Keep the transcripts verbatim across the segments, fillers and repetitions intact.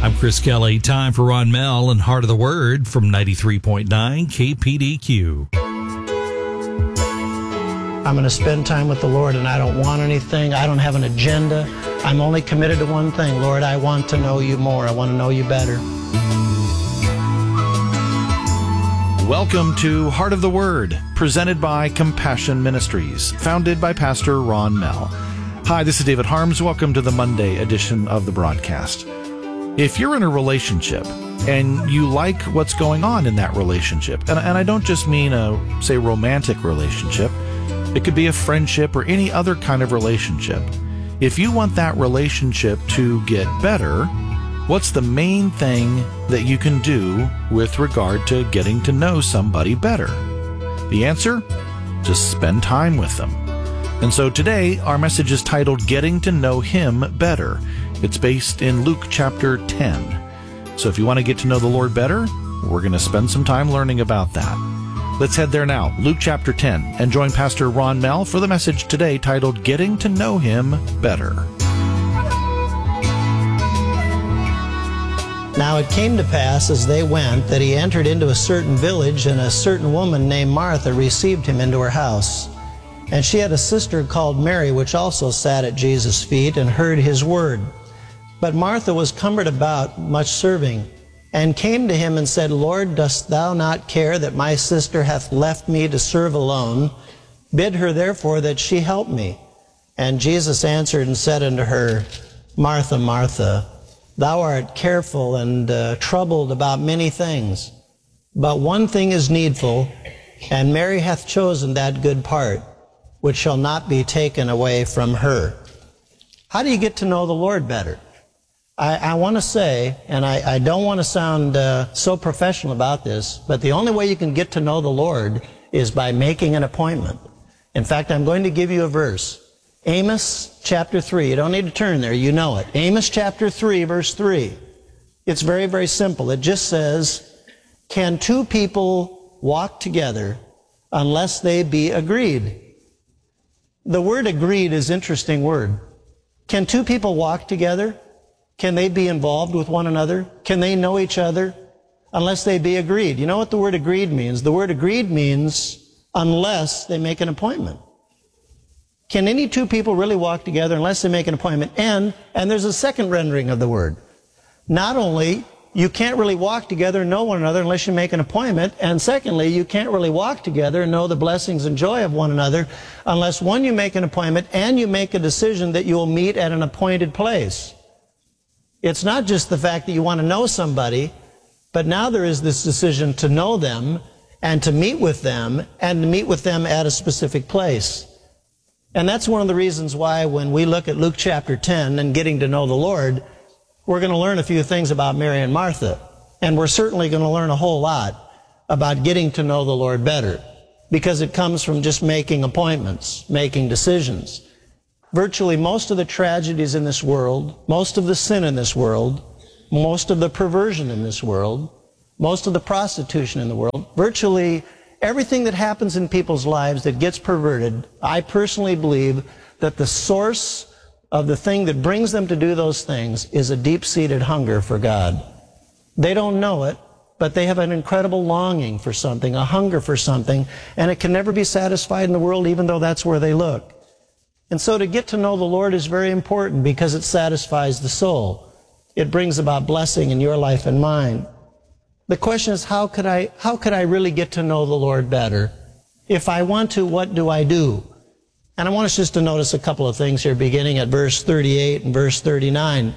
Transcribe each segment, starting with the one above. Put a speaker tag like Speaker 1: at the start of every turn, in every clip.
Speaker 1: I'm Chris Kelly. Time for Ron Mell and Heart of the Word from ninety-three point nine K P D Q.
Speaker 2: I'm going to spend time with the Lord, and I don't want anything. I don't have an agenda. I'm only committed to one thing. Lord, I want to know you more. I want to know you better.
Speaker 3: Welcome to Heart of the Word, presented by Compassion Ministries, founded by Pastor Ron Mell. Hi, this is David Harms. Welcome to the Monday edition of the broadcast. If you're in a relationship and you like what's going on in that relationship, and, and I don't just mean a, say, romantic relationship, it could be a friendship or any other kind of relationship. If you want that relationship to get better, what's the main thing that you can do with regard to getting to know somebody better? The answer? Just spend time with them. And so today, our message is titled, Getting to Know Him Better. It's based in Luke chapter ten. So if you want to get to know the Lord better, we're going to spend some time learning about that. Let's head there now, Luke chapter ten, and join Pastor Ron Mell for the message today titled, Getting to Know Him Better.
Speaker 2: Now it came to pass as they went that he entered into a certain village, and a certain woman named Martha received him into her house. And she had a sister called Mary, which also sat at Jesus' feet and heard his word. But Martha was cumbered about much serving, and came to him and said, Lord, dost thou not care that my sister hath left me to serve alone? Bid her therefore that she help me. And Jesus answered and said unto her, Martha, Martha, thou art careful and uh, troubled about many things. But one thing is needful, and Mary hath chosen that good part, which shall not be taken away from her. How do you get to know the Lord better? I, I want to say, and I, I don't want to sound uh, so professional about this, but the only way you can get to know the Lord is by making an appointment. In fact, I'm going to give you a verse. Amos chapter three. You don't need to turn there. You know it. Amos chapter three, verse three. It's very, very simple. It just says, can two people walk together unless they be agreed? The word agreed is an interesting word. Can two people walk together? Can they be involved with one another? Can they know each other? Unless they be agreed. You know what the word agreed means? The word agreed means unless they make an appointment. Can any two people really walk together unless they make an appointment? And, and there's a second rendering of the word. Not only you can't really walk together and know one another unless you make an appointment, and secondly, you can't really walk together and know the blessings and joy of one another unless, one, you make an appointment and you make a decision that you will meet at an appointed place. It's not just the fact that you want to know somebody, but now there is this decision to know them and to meet with them and to meet with them at a specific place. And that's one of the reasons why when we look at Luke chapter ten and getting to know the Lord, we're going to learn a few things about Mary and Martha. And we're certainly going to learn a whole lot about getting to know the Lord better, because it comes from just making appointments, making decisions. Virtually most of the tragedies in this world, most of the sin in this world, most of the perversion in this world, most of the prostitution in the world, virtually everything that happens in people's lives that gets perverted, I personally believe that the source of the thing that brings them to do those things is a deep-seated hunger for God. They don't know it, but they have an incredible longing for something, a hunger for something, and it can never be satisfied in the world even though that's where they look. And so to get to know the Lord is very important because it satisfies the soul. It brings about blessing in your life and mine. The question is, how could I, how could I really get to know the Lord better? If I want to, what do I do? And I want us just to notice a couple of things here, beginning at verse thirty-eight and verse thirty-nine.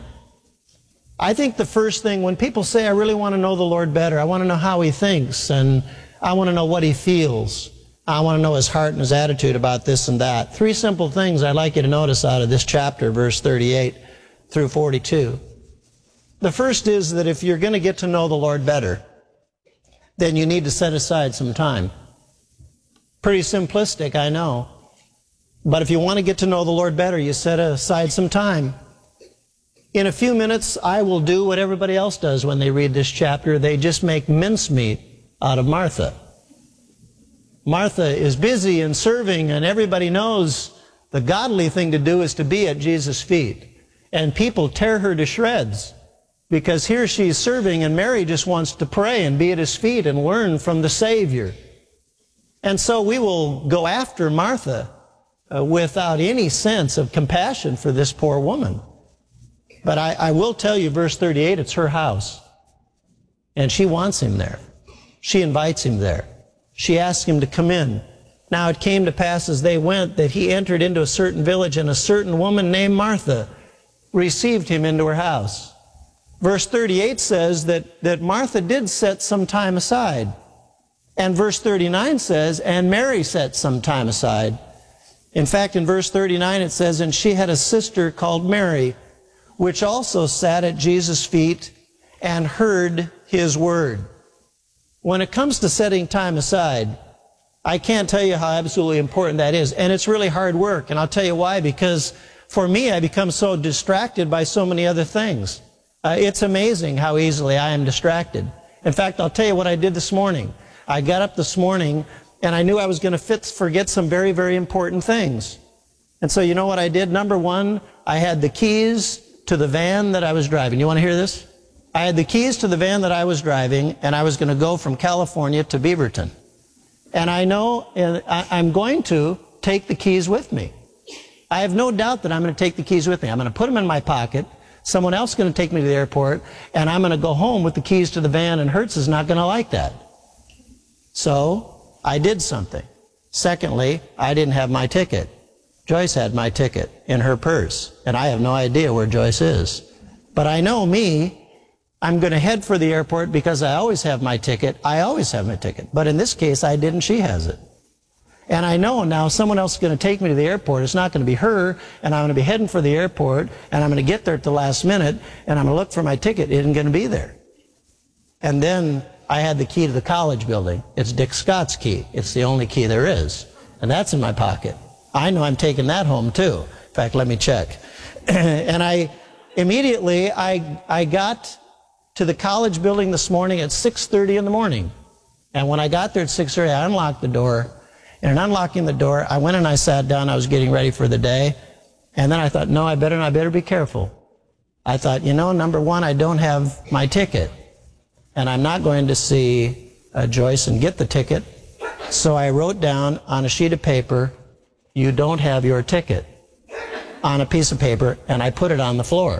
Speaker 2: I think the first thing, when people say, I really want to know the Lord better, I want to know how He thinks, and I want to know what He feels. I want to know His heart and His attitude about this and that. Three simple things I'd like you to notice out of this chapter, verse thirty-eight through forty-two. The first is that if you're going to get to know the Lord better, then you need to set aside some time. Pretty simplistic, I know. But if you want to get to know the Lord better, you set aside some time. In a few minutes, I will do what everybody else does when they read this chapter. They just make mincemeat out of Martha. Martha is busy and serving, and everybody knows the godly thing to do is to be at Jesus' feet. And people tear her to shreds. Because here she's serving, and Mary just wants to pray and be at his feet and learn from the Savior. And so we will go after Martha uh, without any sense of compassion for this poor woman. But I, I will tell you, verse thirty-eight, it's her house. And she wants him there. She invites him there. She asks him to come in. Now it came to pass as they went that he entered into a certain village, and a certain woman named Martha received him into her house. Verse thirty-eight says that, that Martha did set some time aside. And verse thirty-nine says, and Mary set some time aside. In fact, in verse thirty-nine it says, and she had a sister called Mary, which also sat at Jesus' feet and heard his word. When it comes to setting time aside, I can't tell you how absolutely important that is. And it's really hard work. And I'll tell you why. Because for me, I become so distracted by so many other things. Uh, it's amazing how easily I am distracted. In fact, I'll tell you what I did this morning. I got up this morning and I knew I was going to forget some very, very important things. And so you know what I did? Number one, I had the keys to the van that I was driving. You want to hear this? I had the keys to the van that I was driving, and I was going to go from California to Beaverton. And I know I'm going to take the keys with me. I have no doubt that I'm going to take the keys with me. I'm going to put them in my pocket. Someone else is going to take me to the airport, and I'm going to go home with the keys to the van, and Hertz is not going to like that. So I did something. Secondly, I didn't have my ticket. Joyce had my ticket in her purse, and I have no idea where Joyce is. But I know me, I'm going to head for the airport because I always have my ticket. I always have my ticket. But in this case, I didn't. She has it. And I know now someone else is going to take me to the airport. It's not going to be her, and I'm going to be heading for the airport, and I'm going to get there at the last minute, and I'm going to look for my ticket. It isn't going to be there. And then I had the key to the college building. It's Dick Scott's key. It's the only key there is. And that's in my pocket. I know I'm taking that home too. In fact, let me check. And I immediately, I, I got to the college building this morning at six thirty in the morning. And when I got there at six thirty, I unlocked the door. And in unlocking the door, I went and I sat down. I was getting ready for the day. And then I thought, no, I better, I better be careful. I thought, you know, number one, I don't have my ticket. And I'm not going to see uh, Joyce and get the ticket. So I wrote down on a sheet of paper, you don't have your ticket, on a piece of paper, and I put it on the floor.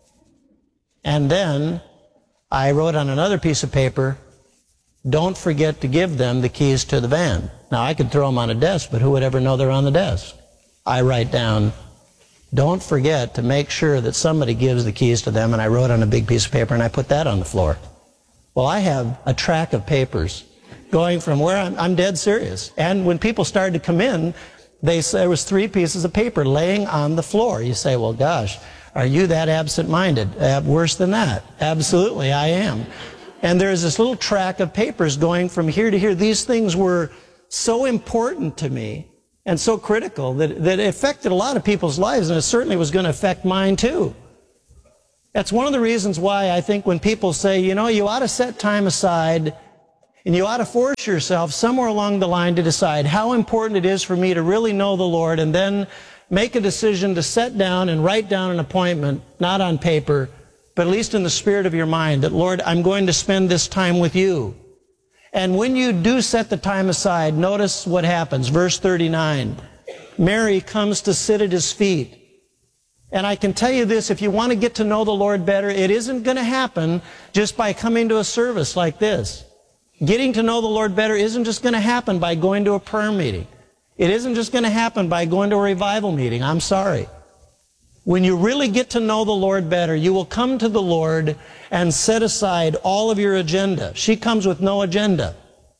Speaker 2: And then I wrote on another piece of paper, don't forget to give them the keys to the van. Now, I could throw them on a desk, but who would ever know they're on the desk? I write down, don't forget to make sure that somebody gives the keys to them, and I wrote on a big piece of paper, and I put that on the floor. Well, I have a track of papers going from where I'm, I'm dead serious. And when people started to come in, they say there was three pieces of paper laying on the floor. You say, well, gosh, are you that absent-minded? Uh, worse than that. Absolutely, I am. And there's this little track of papers going from here to here. These things were so important to me and so critical that, that it affected a lot of people's lives, and it certainly was going to affect mine too. That's one of the reasons why I think when people say, you know, you ought to set time aside and you ought to force yourself somewhere along the line to decide how important it is for me to really know the Lord, and then make a decision to set down and write down an appointment, not on paper, but at least in the spirit of your mind, that, Lord, I'm going to spend this time with you. And when you do set the time aside, notice what happens. Verse thirty-nine, Mary comes to sit at his feet. And I can tell you this, if you want to get to know the Lord better, it isn't going to happen just by coming to a service like this. Getting to know the Lord better isn't just going to happen by going to a prayer meeting. It isn't just going to happen by going to a revival meeting. I'm sorry. When you really get to know the Lord better, you will come to the Lord and set aside all of your agenda. She comes with no agenda.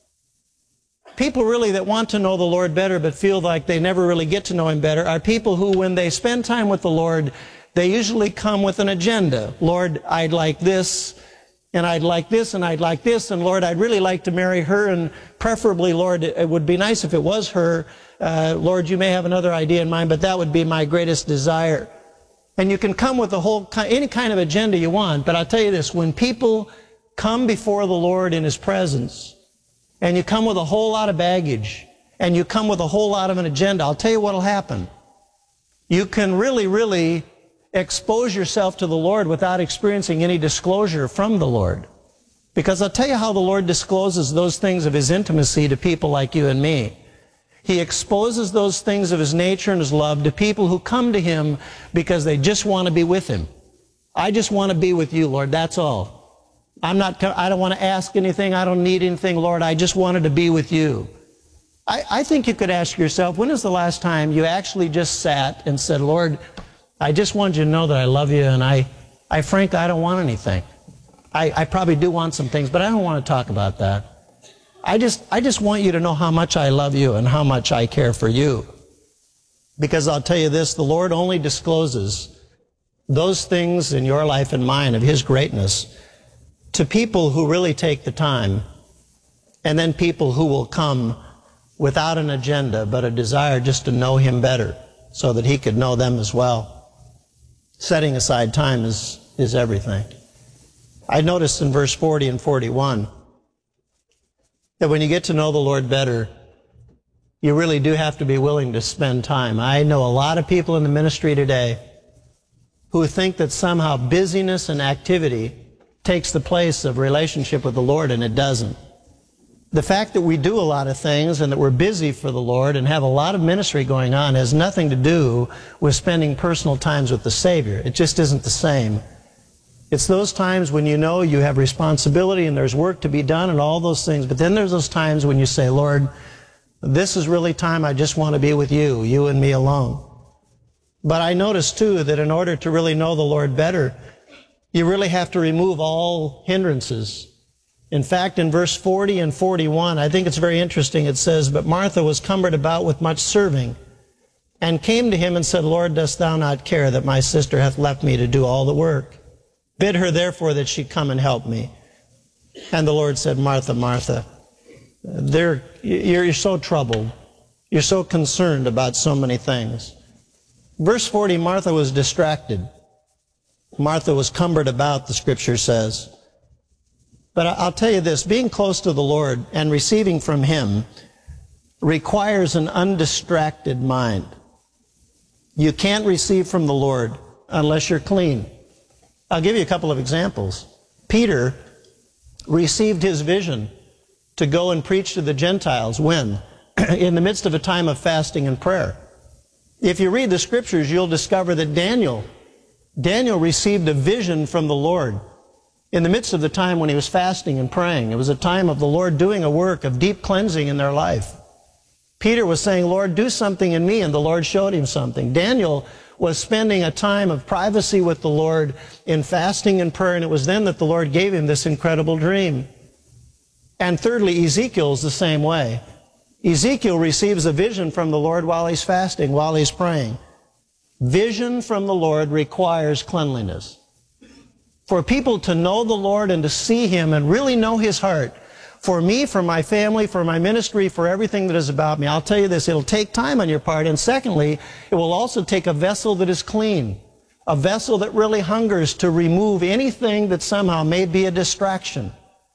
Speaker 2: People really that want to know the Lord better but feel like they never really get to know Him better are people who, when they spend time with the Lord, they usually come with an agenda. Lord, I'd like this, and I'd like this, and I'd like this, and Lord, I'd really like to marry her, and preferably, Lord, it would be nice if it was her. Uh, Lord, you may have another idea in mind, but that would be my greatest desire. And you can come with a whole, any kind of agenda you want, but I'll tell you this, when people come before the Lord in His presence, and you come with a whole lot of baggage, and you come with a whole lot of an agenda, I'll tell you what will happen. You can really, really expose yourself to the Lord without experiencing any disclosure from the Lord. Because I'll tell you how the Lord discloses those things of His intimacy to people like you and me. He exposes those things of His nature and His love to people who come to Him because they just want to be with Him. I just want to be with you, Lord, that's all. I'm not, I don't want to ask anything, I don't need anything, Lord, I just wanted to be with you. I, I think you could ask yourself, when is the last time you actually just sat and said, Lord, I just want you to know that I love you, and I, I frankly, I don't want anything. I, I probably do want some things, but I don't want to talk about that. I just, I just want you to know how much I love you and how much I care for you. Because I'll tell you this, the Lord only discloses those things in your life and mine of His greatness to people who really take the time, and then people who will come without an agenda, but a desire just to know Him better so that He could know them as well. Setting aside time is, is everything. I noticed in verse forty and forty-one that when you get to know the Lord better, you really do have to be willing to spend time. I know a lot of people in the ministry today who think that somehow busyness and activity takes the place of relationship with the Lord, and it doesn't. The fact that we do a lot of things and that we're busy for the Lord and have a lot of ministry going on has nothing to do with spending personal times with the Savior. It just isn't the same. It's those times when you know you have responsibility and there's work to be done and all those things, but then there's those times when you say, Lord, this is really time I just want to be with you, you and me alone. But I notice too that in order to really know the Lord better, you really have to remove all hindrances. In fact, in verse forty and forty-one, I think it's very interesting. It says, but Martha was cumbered about with much serving, and came to Him and said, Lord, dost thou not care that my sister hath left me to do all the work? Bid her therefore that she come and help me. And the Lord said, Martha, Martha, you're, you're so troubled. You're so concerned about so many things. Verse forty, Martha was distracted. Martha was cumbered about, the Scripture says. But I'll tell you this, being close to the Lord and receiving from Him requires an undistracted mind. You can't receive from the Lord unless you're clean. I'll give you a couple of examples. Peter received his vision to go and preach to the Gentiles when? In the midst of a time of fasting and prayer. If you read the Scriptures, you'll discover that Daniel, Daniel received a vision from the Lord in the midst of the time when he was fasting and praying. It was a time of the Lord doing a work of deep cleansing in their life. Peter was saying, Lord, do something in me, and the Lord showed him something. Daniel was spending a time of privacy with the Lord in fasting and prayer, and it was then that the Lord gave him this incredible dream. And thirdly, Ezekiel's the same way. Ezekiel receives a vision from the Lord while he's fasting, while he's praying. Vision from the Lord requires cleanliness. For people to know the Lord and to see Him and really know His heart, for me, for my family, for my ministry, for everything that is about me, I'll tell you this, it'll take time on your part. And secondly, it will also take a vessel that is clean, a vessel that really hungers to remove anything that somehow may be a distraction.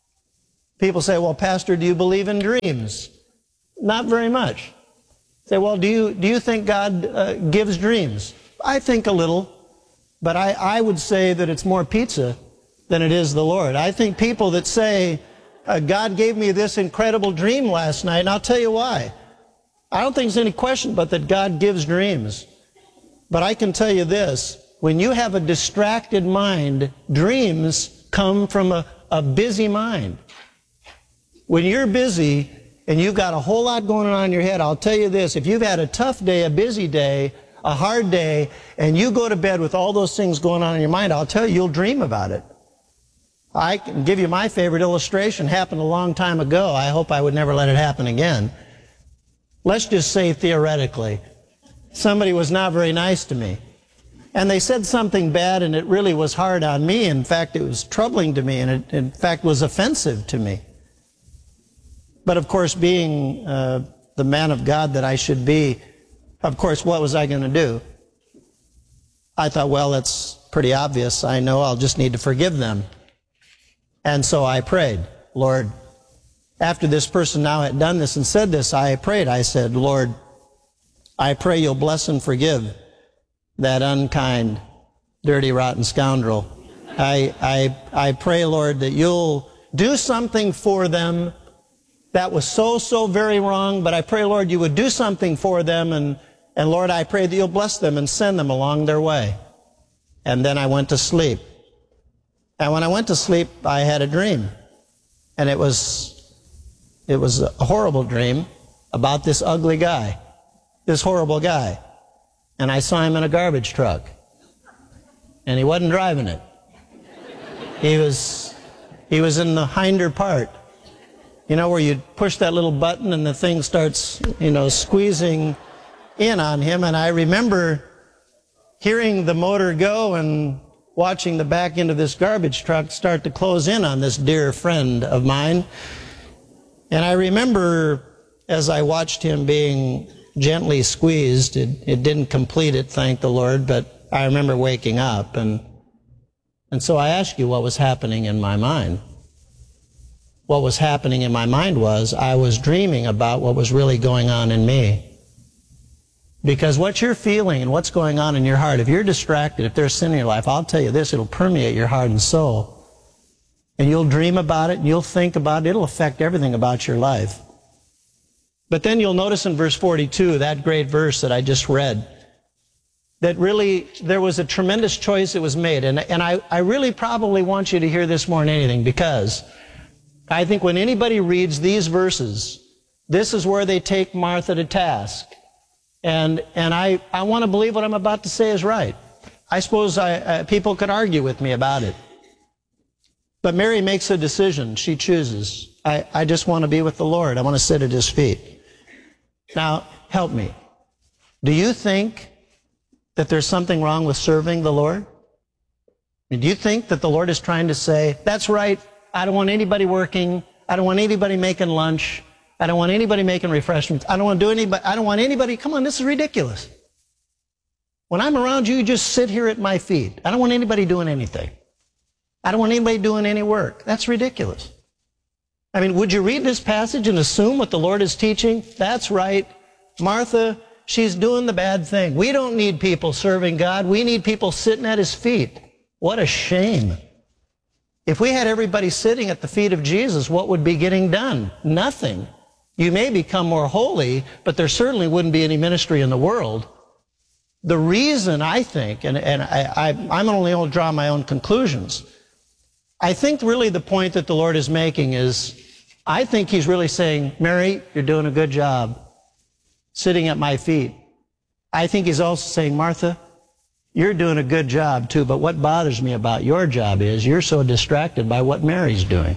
Speaker 2: People say, well, Pastor, do you believe in dreams? Not very much. Say, well, do you, do you think God uh, gives dreams? I think a little, but I, I would say that it's more pizza than it is the Lord. I think people that say, Uh, God gave me this incredible dream last night, and I'll tell you why. I don't think there's any question but that God gives dreams. But I can tell you this, when you have a distracted mind, dreams come from a, a busy mind. When you're busy and you've got a whole lot going on in your head, I'll tell you this, if you've had a tough day, a busy day, a hard day, and you go to bed with all those things going on in your mind, I'll tell you, you'll dream about it. I can give you my favorite illustration. Happened a long time ago. I hope I would never let it happen again. Let's just say theoretically, somebody was not very nice to me. And they said something bad, and it really was hard on me. In fact, it was troubling to me, and it, in fact, was offensive to me. But of course, being uh, the man of God that I should be, of course, what was I going to do? I thought, well, it's pretty obvious. I know I'll just need to forgive them. And so I prayed, Lord, after this person now had done this and said this, I prayed, I said, Lord, I pray you'll bless and forgive that unkind, dirty, rotten scoundrel. I, I, I pray, Lord, that you'll do something for them that was so, so very wrong, but I pray, Lord, you would do something for them, and, and Lord, I pray that you'll bless them and send them along their way. And then I went to sleep. And when I went to sleep, I had a dream. And it was, it was a horrible dream about this ugly guy, this horrible guy. And I saw him in a garbage truck. And he wasn't driving it. He was, he was in the hinder part. You know, where you push that little button and the thing starts, you know, squeezing in on him. And I remember hearing the motor go and watching the back end of this garbage truck start to close in on this dear friend of mine. And I remember as I watched him being gently squeezed, it, it didn't complete it, thank the Lord, but I remember waking up. And, and so I asked you what was happening in my mind. What was happening in my mind was I was dreaming about what was really going on in me. Because what you're feeling and what's going on in your heart, if you're distracted, if there's sin in your life, I'll tell you this, it'll permeate your heart and soul. And you'll dream about it, and you'll think about it, it'll affect everything about your life. But then you'll notice in verse forty-two, that great verse that I just read, that really there was a tremendous choice that was made. And, and I, I really probably want you to hear this more than anything, because I think when anybody reads these verses, this is where they take Martha to task. And, and I, I want to believe what I'm about to say is right. I suppose I, uh, people could argue with me about it. But Mary makes a decision. She chooses. I, I just want to be with the Lord. I want to sit at his feet. Now, help me. Do you think that there's something wrong with serving the Lord? I mean, do you think that the Lord is trying to say, that's right, I don't want anybody working. I don't want anybody making lunch. I don't want anybody making refreshments. I don't want to do anybody. I don't want anybody. Come on, this is ridiculous. When I'm around you, you just sit here at my feet. I don't want anybody doing anything. I don't want anybody doing any work. That's ridiculous. I mean, would you read this passage and assume what the Lord is teaching? That's right. Martha, she's doing the bad thing. We don't need people serving God. We need people sitting at his feet. What a shame. If we had everybody sitting at the feet of Jesus, what would be getting done? Nothing. You may become more holy, but there certainly wouldn't be any ministry in the world. The reason I think, and, and I, I, I'm only able to draw my own conclusions, I think really the point that the Lord is making is, I think he's really saying, Mary, you're doing a good job sitting at my feet. I think he's also saying, Martha, you're doing a good job too, but what bothers me about your job is you're so distracted by what Mary's doing.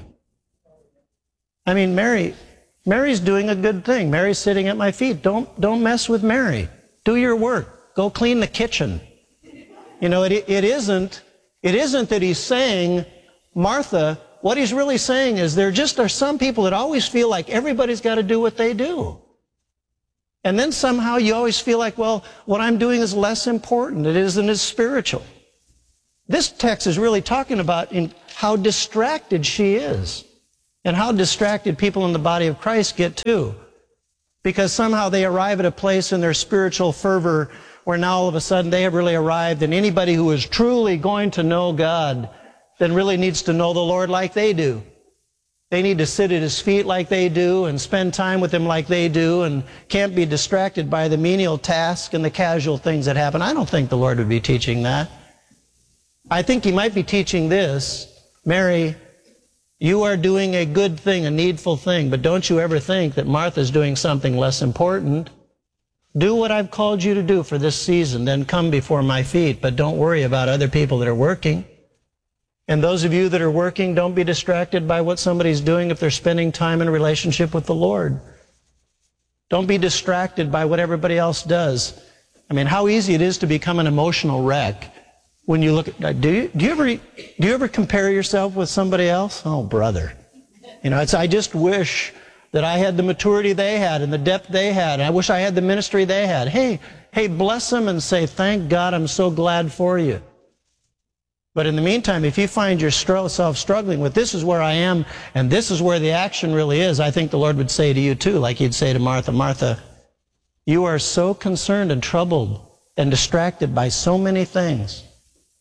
Speaker 2: I mean, Mary, Mary's doing a good thing. Mary's sitting at my feet. Don't, don't mess with Mary. Do your work. Go clean the kitchen. You know, it, it isn't, it isn't that he's saying, Martha, what he's really saying is there just are some people that always feel like everybody's got to do what they do. And then somehow you always feel like, well, what I'm doing is less important. It isn't as spiritual. This text is really talking about in how distracted she is and how distracted people in the body of Christ get too. Because somehow they arrive at a place in their spiritual fervor where now all of a sudden they have really arrived, and anybody who is truly going to know God then really needs to know the Lord like they do. They need to sit at his feet like they do and spend time with him like they do and can't be distracted by the menial tasks and the casual things that happen. I don't think the Lord would be teaching that. I think he might be teaching this, Mary, you are doing a good thing, a needful thing, but don't you ever think that Martha's doing something less important. Do what I've called you to do for this season, then come before my feet, but don't worry about other people that are working. And those of you that are working, don't be distracted by what somebody's doing if they're spending time in a relationship with the Lord. Don't be distracted by what everybody else does. I mean, how easy it is to become an emotional wreck when you look at, do you, do you ever, do you ever compare yourself with somebody else? Oh, brother. You know, it's, I just wish that I had the maturity they had and the depth they had. I wish I had the ministry they had. Hey, hey, bless them and say, thank God, I'm so glad for you. But in the meantime, if you find yourself struggling with this is where I am and this is where the action really is, I think the Lord would say to you too, like he'd say to Martha, Martha, you are so concerned and troubled and distracted by so many things.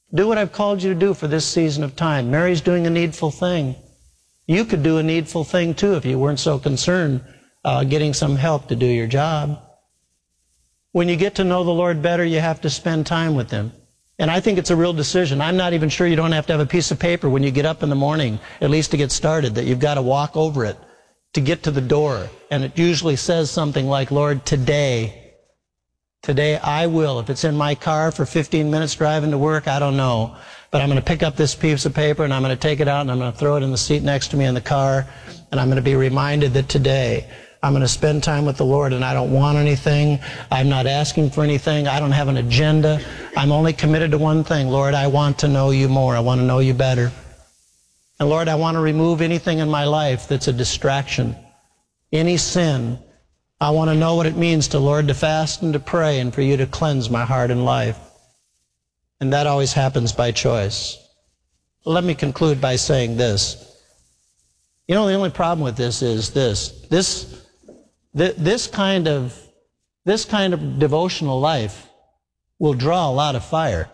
Speaker 2: Do what I've called you to do for this season of time. Mary's doing a needful thing. You could do a needful thing too if you weren't so concerned uh, getting some help to do your job. When you get to know the Lord better, you have to spend time with Him. And I think it's a real decision. I'm not even sure you don't have to have a piece of paper when you get up in the morning, at least to get started, that you've got to walk over it to get to the door. And it usually says something like, Lord, today, today I will. If it's in my car for fifteen minutes driving to work, I don't know. But I'm going to pick up this piece of paper and I'm going to take it out and I'm going to throw it in the seat next to me in the car. And I'm going to be reminded that today I'm going to spend time with the Lord, and I don't want anything. I'm not asking for anything. I don't have an agenda. I'm only committed to one thing. Lord, I want to know you more. I want to know you better. And Lord, I want to remove anything in my life that's a distraction, any sin. I want to know what it means to, Lord, to fast and to pray and for you to cleanse my heart and life. And that always happens by choice. Let me conclude by saying this. You know, the only problem with this is this. This This kind of, this kind of devotional life will draw a lot of fire.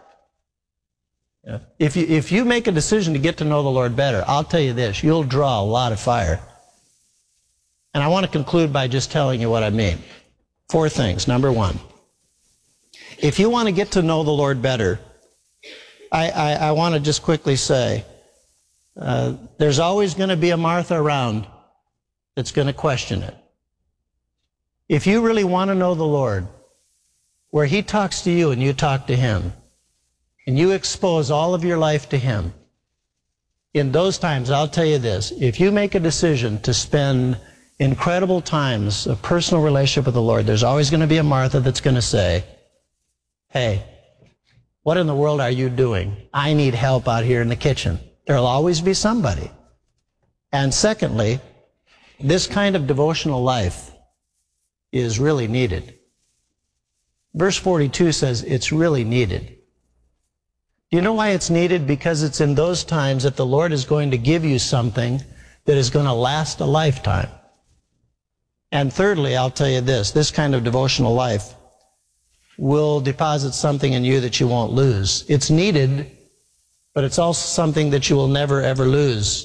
Speaker 2: If you, if you make a decision to get to know the Lord better, I'll tell you this, you'll draw a lot of fire. And I want to conclude by just telling you what I mean. Four things. Number one, if you want to get to know the Lord better, I, I, I want to just quickly say, uh, there's always going to be a Martha around that's going to question it. If you really want to know the Lord, where He talks to you and you talk to Him, and you expose all of your life to Him, in those times, I'll tell you this, if you make a decision to spend incredible times of personal relationship with the Lord, there's always going to be a Martha that's going to say, hey, what in the world are you doing? I need help out here in the kitchen. There'll always be somebody. And secondly, this kind of devotional life is really needed. Verse forty-two says it's really needed. Do you know why it's needed? Because it's in those times that the Lord is going to give you something that is going to last a lifetime. And thirdly, I'll tell you this, this kind of devotional life will deposit something in you that you won't lose. It's needed, but it's also something that you will never, ever lose.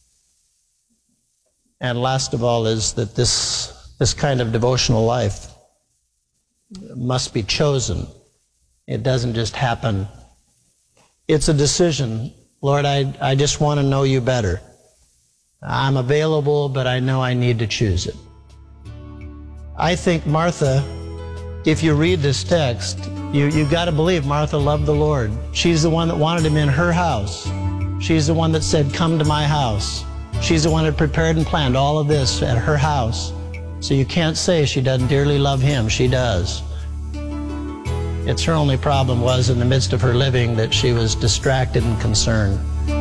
Speaker 2: And last of all is that this This kind of devotional life must be chosen. It doesn't just happen. It's a decision. Lord, I, I just want to know you better. I'm available, but I know I need to choose it. I think Martha, if you read this text, you, you've got to believe Martha loved the Lord. She's the one that wanted him in her house. She's the one that said, come to my house. She's the one that prepared and planned all of this at her house. So you can't say she doesn't dearly love him. She does. It's her only problem was in the midst of her living that she was distracted and concerned.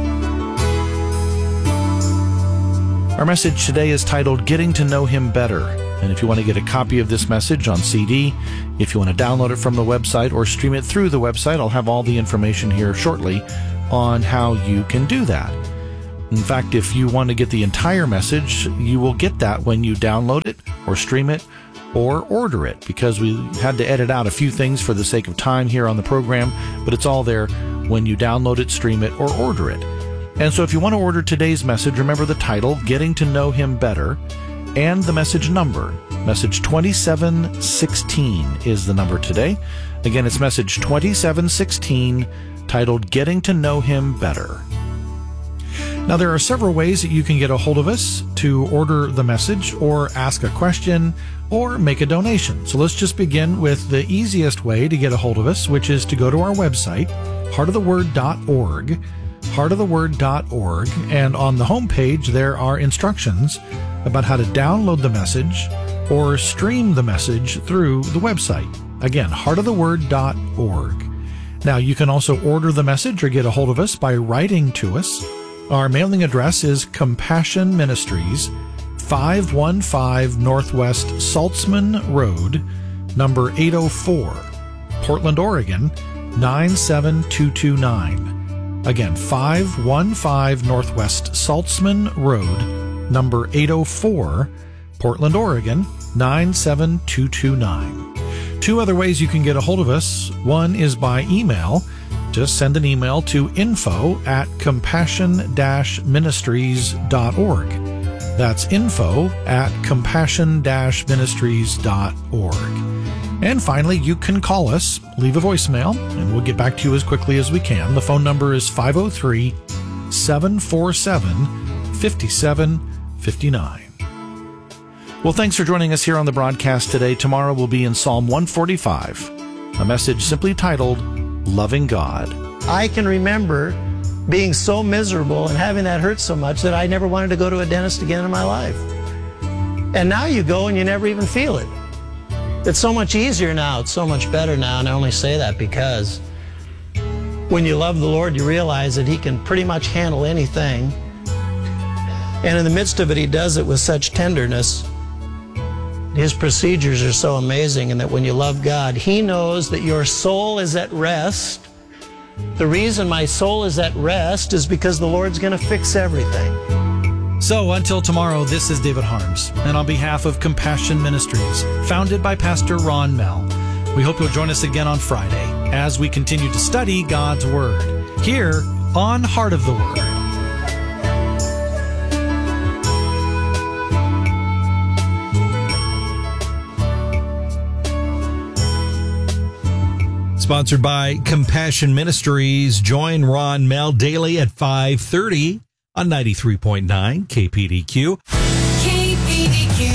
Speaker 3: Our message today is titled Getting to Know Him Better. And if you want to get a copy of this message on C D, if you want to download it from the website or stream it through the website, I'll have all the information here shortly on how you can do that. In fact, if you want to get the entire message, you will get that when you download it or stream it or order it, because we had to edit out a few things for the sake of time here on the program, but it's all there when you download it, stream it, or order it. And so if you want to order today's message, remember the title, Getting to Know Him Better, and the message number. Message twenty-seven sixteen is the number today. Again, it's message twenty-seven sixteen, titled Getting to Know Him Better. Now, there are several ways that you can get a hold of us to order the message or ask a question or make a donation. So let's just begin with the easiest way to get a hold of us, which is to go to our website, heart of the word dot org, heart of the word dot org, and on the homepage there are instructions about how to download the message or stream the message through the website. Again, heart of the word dot org. Now, you can also order the message or get a hold of us by writing to us. Our mailing address is Compassion Ministries, five one five Northwest Saltzman Road, number eight oh four, Portland, Oregon, nine seven two two nine. Again, five one five Northwest Saltzman Road, number eight oh four, Portland, Oregon, nine seven two two nine. Two other ways you can get a hold of us. One is by email. just send an email to info at compassion dash ministries dot org. That's info at compassion dash ministries dot org. And finally, you can call us, leave a voicemail, and we'll get back to you as quickly as we can. The phone number is five oh three, seven four seven, five seven five nine. Well, thanks for joining us here on the broadcast today. Tomorrow we'll be in Psalm one forty-five, a message simply titled, Loving God.
Speaker 2: I can remember being so miserable and having that hurt so much that I never wanted to go to a dentist again in my life. And now you go and you never even feel it. It's so much easier now. It's so much better now. And I only say that because when you love the Lord, you realize that He can pretty much handle anything. And in the midst of it, He does it with such tenderness. His procedures are so amazing, and that when you love God, He knows that your soul is at rest. The reason my soul is at rest is because the Lord's going to fix everything.
Speaker 1: So until tomorrow, this is David Harms, and on behalf of Compassion Ministries, founded by Pastor Ron Mell, we hope you'll join us again on Friday as we continue to study God's Word here on Heart of the Word. Sponsored by Compassion Ministries. Join Ron Mell daily at five thirty on ninety-three point nine K P D Q.
Speaker 4: K P D Q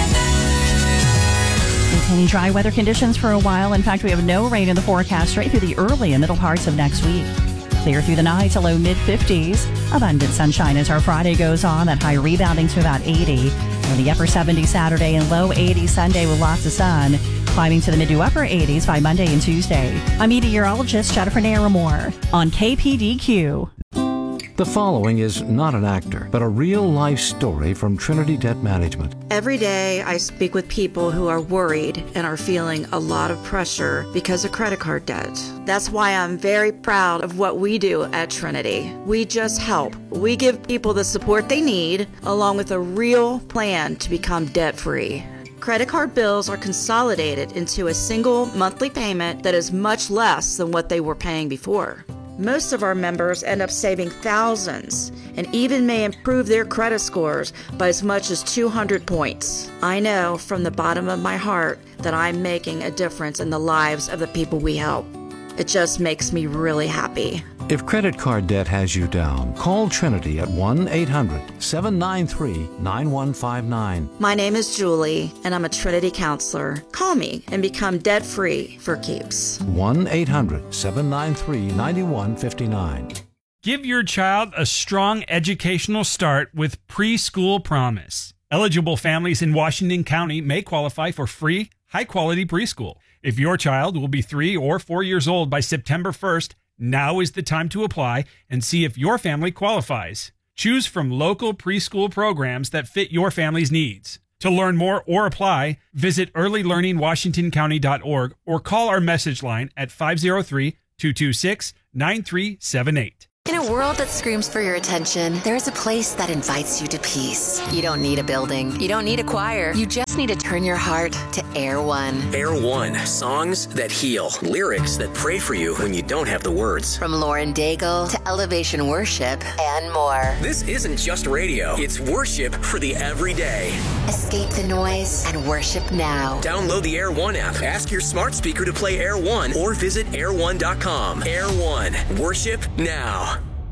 Speaker 4: weather.
Speaker 5: Maintaining dry weather conditions for a while. In fact, we have no rain in the forecast straight through the early and middle parts of next week. Clear through the night to low mid-fifties. Abundant sunshine as our Friday goes on. That high rebounding to about eighty. In the upper seventies Saturday and low eighties Sunday with lots of sun. Climbing to the mid to upper eighties by Monday and Tuesday. I'm meteorologist Jennifer Naramore on K P D Q.
Speaker 6: The following is not an actor, but a real-life story from Trinity Debt Management.
Speaker 7: Every day I speak with people who are worried and are feeling a lot of pressure because of credit card debt. That's why I'm very proud of what we do at Trinity. We just help. We give people the support they need, along with a real plan to become debt-free. Credit card bills are consolidated into a single monthly payment that is much less than what they were paying before. Most of our members end up saving thousands and even may improve their credit scores by as much as two hundred points. I know from the bottom of my heart that I'm making a difference in the lives of the people we help. It just makes me really happy.
Speaker 6: If credit card debt has you down, call Trinity at one eight hundred, seven nine three, nine one five nine.
Speaker 7: My name is Julie, and I'm a Trinity counselor. Call me and become debt-free for keeps.
Speaker 6: one eight hundred, seven nine three, nine one five nine.
Speaker 8: Give your child a strong educational start with Preschool Promise. Eligible families in Washington County may qualify for free, high-quality preschool. If your child will be three or four years old by September first, now is the time to apply and see if your family qualifies. Choose from local preschool programs that fit your family's needs. To learn more or apply, visit early learning washington county dot org or call our message line at five oh three, two two six, nine three seven eight.
Speaker 4: In a world that screams for your attention, there's a place that invites you to peace. You don't need a building. You don't need a choir. You just need to turn your heart to Air One.
Speaker 9: Air One. Songs that heal. Lyrics that pray for you when you don't have the words.
Speaker 4: From Lauren Daigle to Elevation Worship and more.
Speaker 9: This isn't just radio. It's worship for the everyday.
Speaker 4: Escape the noise and worship now.
Speaker 9: Download the Air One app. Ask your smart speaker to play Air One or visit air one dot com. Air One. Worship now.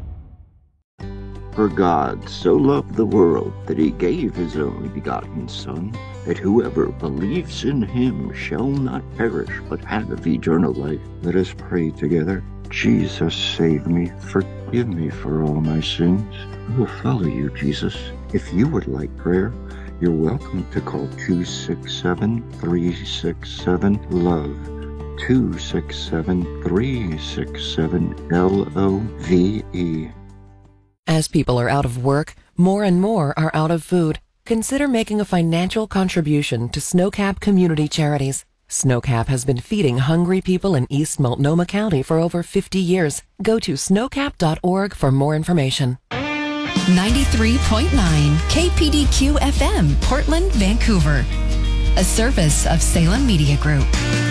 Speaker 10: For God so loved the world that he gave his only begotten Son, that whoever believes in him shall not perish but have eternal life. Let us pray together. Jesus, save me. Forgive me for all my sins. I will follow you, Jesus. If you would like prayer, you're welcome to call two six seven, three six seven, LOVE. two six seven, three six seven, L O V E.
Speaker 11: As people are out of work, more and more are out of food. Consider making a financial contribution to Snowcap Community Charities. Snowcap has been feeding hungry people in East Multnomah County for over fifty years. Go to snowcap dot org for more information.
Speaker 12: ninety-three point nine K P D Q F M, Portland, Vancouver. A service of Salem Media Group.